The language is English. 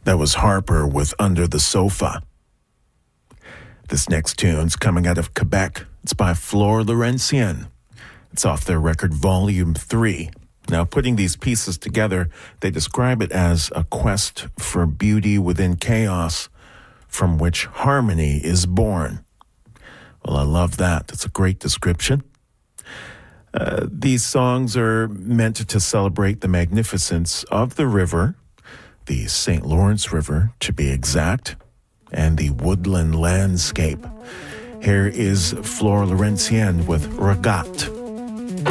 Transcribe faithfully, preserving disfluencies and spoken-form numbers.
That was Harper with Under the Sofa. This next tune's coming out of Quebec. It's by Flore Laurentienne. It's off their record Volume three. Now, putting these pieces together, they describe it as a quest for beauty within chaos from which harmony is born. Well, I love that. It's a great description. Uh, these songs are meant to celebrate the magnificence of the river, the Saint Lawrence River, to be exact, and the woodland landscape. Here is Flore Laurentienne with Regatte.